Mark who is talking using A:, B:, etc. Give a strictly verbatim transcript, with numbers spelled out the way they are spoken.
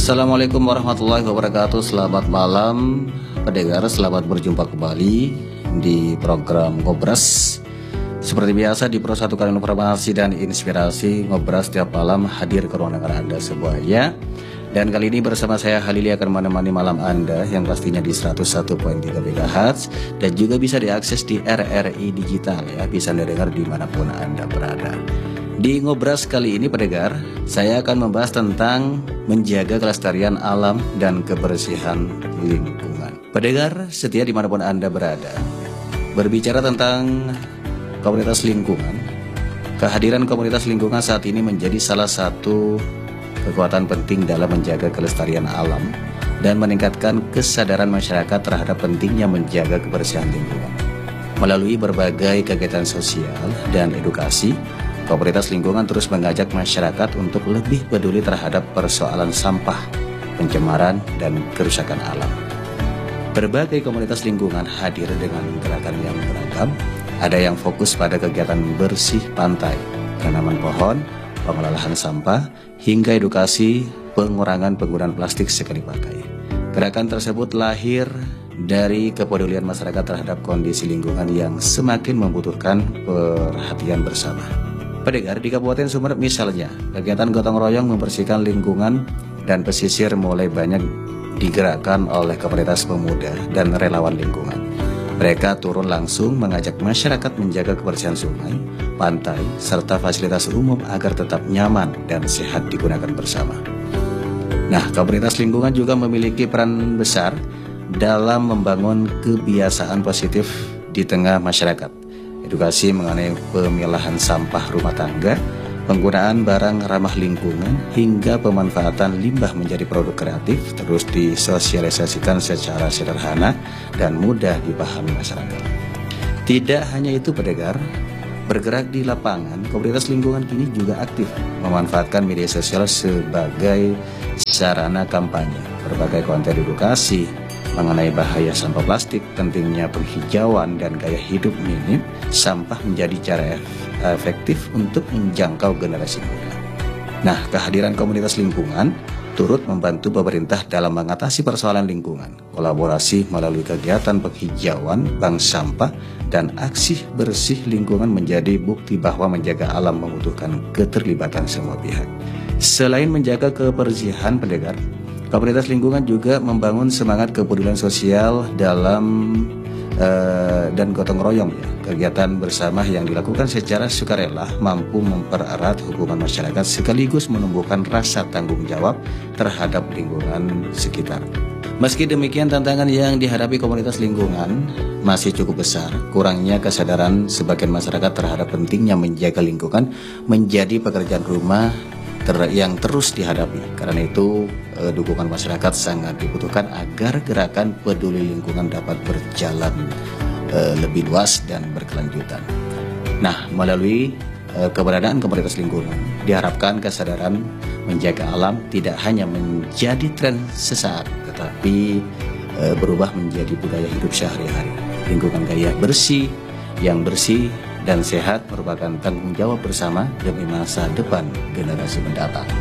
A: Assalamualaikum warahmatullahi wabarakatuh. Selamat malam pendengar, selamat berjumpa kembali di program Ngobras. Seperti biasa dipersatukan informasi dan inspirasi, Ngobras setiap malam hadir ke ruang dengar Anda semuanya. Dan kali ini bersama saya Halili akan menemani malam Anda yang pastinya di seratus satu koma tiga megahertz dan juga bisa diakses di R R I Digital ya, bisa didengar dimanapun Anda berada. Di Ngobras kali ini pendengar, saya akan membahas tentang menjaga kelestarian alam dan kebersihan lingkungan. Pendengar setia dimanapun Anda berada, berbicara tentang komunitas lingkungan, kehadiran komunitas lingkungan saat ini menjadi salah satu kekuatan penting dalam menjaga kelestarian alam dan meningkatkan kesadaran masyarakat terhadap pentingnya menjaga kebersihan lingkungan. Melalui berbagai kegiatan sosial dan edukasi, komunitas lingkungan terus mengajak masyarakat untuk lebih peduli terhadap persoalan sampah, pencemaran, dan kerusakan alam. Berbagai komunitas lingkungan hadir dengan gerakan yang beragam. Ada yang fokus pada kegiatan bersih pantai, penanaman pohon, pengelolaan sampah, hingga edukasi pengurangan penggunaan plastik sekali pakai. Gerakan tersebut lahir dari kepedulian masyarakat terhadap kondisi lingkungan yang semakin membutuhkan perhatian bersama. Pendengar, di Kabupaten Sumeneb misalnya, kegiatan gotong royong membersihkan lingkungan dan pesisir mulai banyak digerakkan oleh komunitas pemuda dan relawan lingkungan. Mereka turun langsung mengajak masyarakat menjaga kebersihan sungai, pantai, serta fasilitas umum agar tetap nyaman dan sehat digunakan bersama. Nah, komunitas lingkungan juga memiliki peran besar dalam membangun kebiasaan positif di tengah masyarakat. Edukasi mengenai pemilahan sampah rumah tangga, penggunaan barang ramah lingkungan, hingga pemanfaatan limbah menjadi produk kreatif terus disosialisasikan secara sederhana dan mudah dipahami masyarakat. Tidak hanya itu pendengar, bergerak di lapangan, komunitas lingkungan kini juga aktif memanfaatkan media sosial sebagai sarana kampanye. Berbagai konten edukasi mengenai bahaya sampah plastik, pentingnya penghijauan, dan gaya hidup minim sampah menjadi cara efektif untuk menjangkau generasi muda. Nah, kehadiran komunitas lingkungan turut membantu pemerintah dalam mengatasi persoalan lingkungan. Kolaborasi melalui kegiatan penghijauan, bank sampah, dan aksi bersih lingkungan menjadi bukti bahwa menjaga alam membutuhkan keterlibatan semua pihak. Selain menjaga kebersihan pendengar, komunitas lingkungan juga membangun semangat kepedulian sosial dalam uh, dan gotong royong ya. Kegiatan bersama yang dilakukan secara sukarela mampu mempererat hubungan masyarakat sekaligus menumbuhkan rasa tanggung jawab terhadap lingkungan sekitar. Meski demikian, tantangan yang dihadapi komunitas lingkungan masih cukup besar. Kurangnya kesadaran sebagian masyarakat terhadap pentingnya menjaga lingkungan menjadi pekerjaan rumah ter yang terus dihadapi. Karena itu eh, dukungan masyarakat sangat dibutuhkan agar gerakan peduli lingkungan dapat berjalan eh, lebih luas dan berkelanjutan. Nah, melalui eh, keberadaan komunitas lingkungan, diharapkan kesadaran menjaga alam tidak hanya menjadi tren sesaat, tetapi eh, berubah menjadi budaya hidup sehari-hari. Lingkungan gaya bersih, yang bersih dan sehat merupakan tanggung jawab bersama demi masa depan generasi mendatang.